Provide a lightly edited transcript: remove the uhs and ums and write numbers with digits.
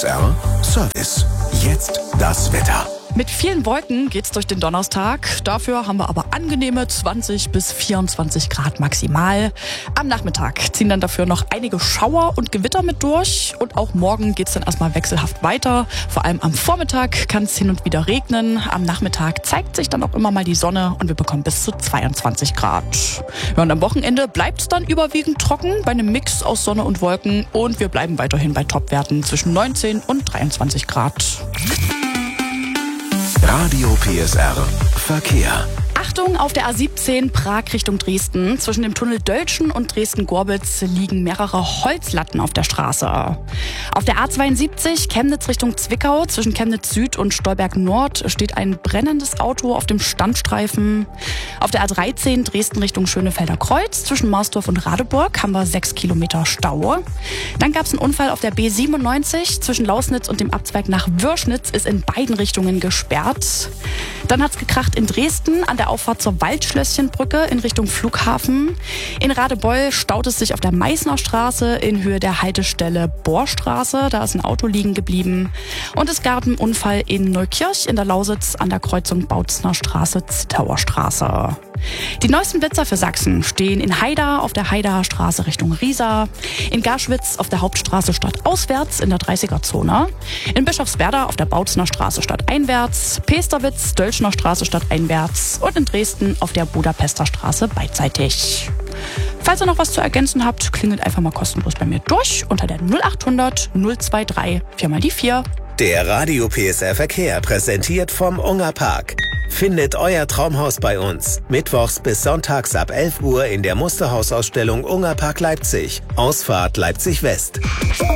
PSR Service. Jetzt das Wetter. Mit vielen Wolken geht's durch den Donnerstag. Dafür haben wir aber angenehme 20 bis 24 Grad maximal. Am Nachmittag ziehen dann dafür noch einige Schauer und Gewitter mit durch. Und auch morgen geht's dann erstmal wechselhaft weiter. Vor allem am Vormittag kann es hin und wieder regnen. Am Nachmittag zeigt sich dann auch immer mal die Sonne und wir bekommen bis zu 22 Grad. Ja, und am Wochenende bleibt's dann überwiegend trocken bei einem Mix aus Sonne und Wolken. Und wir bleiben weiterhin bei Topwerten zwischen 19 und 23 Grad. Radio PSR Verkehr. Achtung, auf der A17 Prag Richtung Dresden. Zwischen dem Tunnel Dölzschen und Dresden-Gorbitz liegen mehrere Holzlatten auf der Straße. Auf der A72 Chemnitz Richtung Zwickau zwischen Chemnitz Süd und Stolberg Nord steht ein brennendes Auto auf dem Standstreifen. Auf der A13 Dresden Richtung Schönefelder Kreuz zwischen Marsdorf und Radeburg haben wir 6 Kilometer Stau. Dann gab es einen Unfall auf der B97 zwischen Lausnitz und dem Abzweig nach Würschnitz ist in beiden Richtungen gesperrt. Dann hat's gekracht in Dresden an der Auffahrt zur Waldschlösschenbrücke in Richtung Flughafen. In Radebeul staut es sich auf der Meißner Straße in Höhe der Haltestelle Bohrstraße. Da ist ein Auto liegen geblieben. Und es gab einen Unfall in Neukirch in der Lausitz an der Kreuzung Bautzner Straße, Zittauer Straße. Die neuesten Blitzer für Sachsen stehen in Haida auf der Haidaer Straße Richtung Riesa, in Garschwitz auf der Hauptstraße stadtauswärts in der 30er-Zone, in Bischofswerda auf der Bautzner Straße stadteinwärts, Pesterwitz, Dölzschner Straße stadteinwärts und in Dresden auf der Budapester Straße beidseitig. Falls ihr noch was zu ergänzen habt, klingelt einfach mal kostenlos bei mir durch unter der 0800 023 4x4. Der Radio PSR Verkehr präsentiert vom Ungerpark. Findet euer Traumhaus bei uns. Mittwochs bis sonntags ab 11 Uhr in der Musterhausausstellung Ungerpark Leipzig. Ausfahrt Leipzig West.